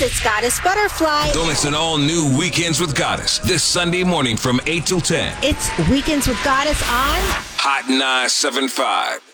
it's Goddess Butterfly. Don't miss an all-new Weekends with Goddess this Sunday morning from 8 till 10. It's Weekends with Goddess on Hot 975.